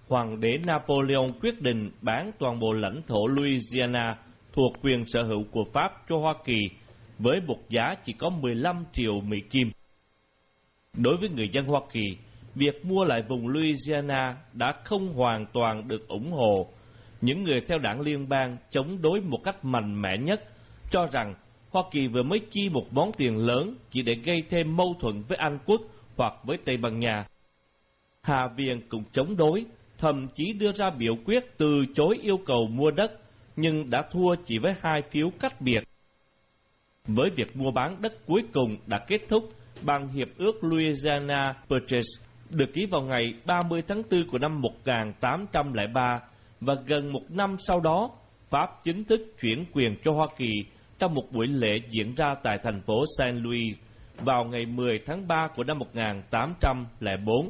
Hoàng đế Napoleon quyết định bán toàn bộ lãnh thổ Louisiana thuộc quyền sở hữu của Pháp cho Hoa Kỳ với một giá chỉ có 15 triệu Mỹ Kim. Đối với người dân Hoa Kỳ, việc mua lại vùng Louisiana đã không hoàn toàn được ủng hộ. Những người theo đảng liên bang chống đối một cách mạnh mẽ nhất, cho rằng Hoa Kỳ vừa mới chi một món tiền lớn chỉ để gây thêm mâu thuẫn với Anh quốc hoặc với Tây Ban Nha. Hạ viện cũng chống đối, thậm chí đưa ra biểu quyết từ chối yêu cầu mua đất, nhưng đã thua chỉ với 2 phiếu cách biệt. Với việc mua bán đất cuối cùng đã kết thúc bằng Hiệp ước Louisiana Purchase được ký vào ngày 30 tháng 4 của năm 1803, và gần một năm sau đó, Pháp chính thức chuyển quyền cho Hoa Kỳ trong một buổi lễ diễn ra tại thành phố Saint Louis vào ngày 10 tháng 3 của năm 1804.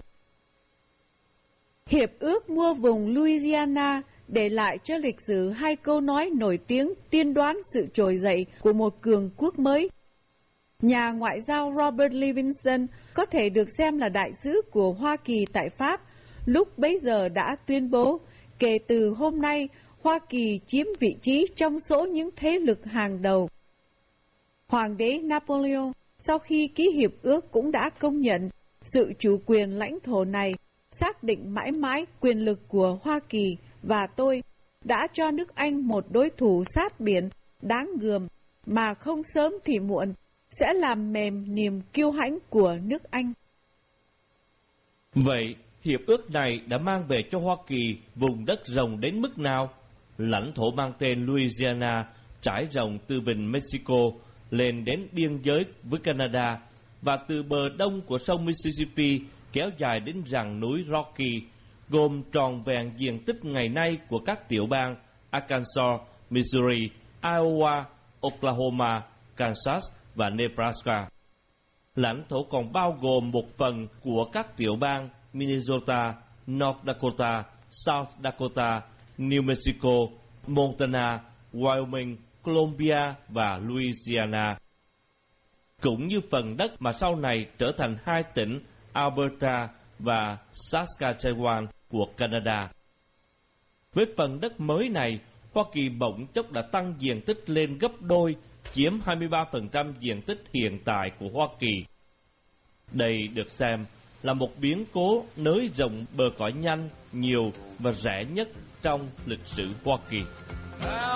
Hiệp ước mua vùng Louisiana để lại cho lịch sử 2 câu nói nổi tiếng tiên đoán sự trỗi dậy của một cường quốc mới. Nhà ngoại giao Robert Livingston, có thể được xem là đại sứ của Hoa Kỳ tại Pháp, lúc bấy giờ đã tuyên bố, kể từ hôm nay, Hoa Kỳ chiếm vị trí trong số những thế lực hàng đầu. Hoàng đế Napoleon, sau khi ký hiệp ước cũng đã công nhận sự chủ quyền lãnh thổ này, xác định mãi mãi quyền lực của Hoa Kỳ, và tôi đã cho nước Anh một đối thủ sát biển đáng gờm mà không sớm thì muộn sẽ làm mềm niềm kiêu hãnh của nước Anh. Vậy, hiệp ước này đã mang về cho Hoa Kỳ vùng đất rộng đến mức nào? Lãnh thổ mang tên Louisiana trải rộng từ vịnh Mexico lên đến biên giới với Canada, và từ bờ đông của sông Mississippi kéo dài đến rặng núi Rocky, gồm trọn vẹn diện tích ngày nay của các tiểu bang Arkansas, Missouri, Iowa, Oklahoma, Kansas và Nebraska. Lãnh thổ còn bao gồm một phần của các tiểu bang Minnesota, North Dakota, South Dakota, New Mexico, Montana, Wyoming, Colombia và Louisiana, cũng như phần đất mà sau này trở thành 2 tỉnh Alberta và Saskatchewan của Canada. Với phần đất mới này, Hoa Kỳ bỗng chốc đã tăng diện tích lên gấp đôi, chiếm 23% diện tích hiện tại của Hoa Kỳ. Đây được xem là một biến cố nới rộng bờ cõi nhanh, nhiều và rẻ nhất trong lịch sử Hoa Kỳ.